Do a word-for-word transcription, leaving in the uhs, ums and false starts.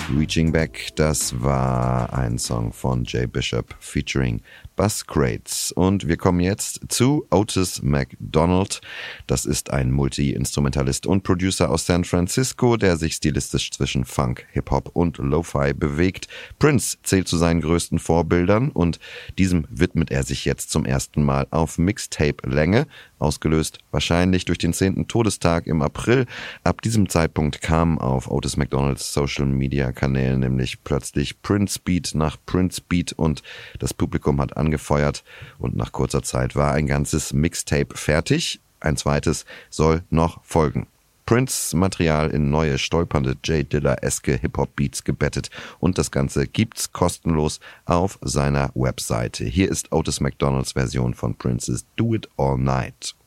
Reaching Back, das war ein Song von Jay Bishop featuring Buscrates. Und wir kommen jetzt zu Otis McDonald. Das ist ein Multi-Instrumentalist und Producer aus San Francisco, der sich stilistisch zwischen Funk, Hip-Hop und Lo-Fi bewegt. Prince zählt zu seinen größten Vorbildern und diesem widmet er sich jetzt zum ersten Mal auf Mixtape-Länge, ausgelöst wahrscheinlich durch den zehnten Todestag im April. Ab diesem Zeitpunkt kam auf Otis McDonalds Social-Media-Kanälen nämlich plötzlich Prince Beat nach Prince Beat und das Publikum hat angefeuert und nach kurzer Zeit war ein ganzes Mixtape fertig. Ein zweites soll noch folgen. Prince Material in neue, stolpernde Jay Dilla-eske Hip-Hop-Beats gebettet und das Ganze gibt's kostenlos auf seiner Webseite. Hier ist Otis McDonalds Version von Prince's Do It All Night.